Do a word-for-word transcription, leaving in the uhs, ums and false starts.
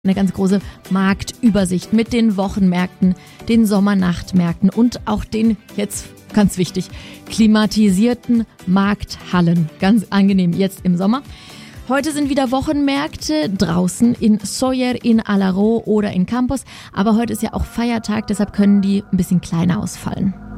Eine ganz große Marktübersicht mit den Wochenmärkten, den Sommernachtmärkten und auch den, jetzt ganz wichtig, klimatisierten Markthallen. Ganz angenehm jetzt im Sommer. Heute sind wieder Wochenmärkte draußen in Sóller, in Alaró oder in Campos. Aber heute ist ja auch Feiertag, deshalb können die ein bisschen kleiner ausfallen.